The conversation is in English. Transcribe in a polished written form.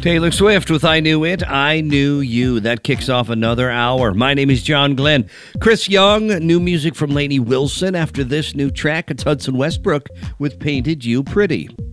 Taylor Swift with I Knew It, I Knew You. That kicks off another hour. My name is John Glenn. Chris Young, new music from Lainey Wilson. After this new track, it's Hudson Westbrook with Painted You Pretty.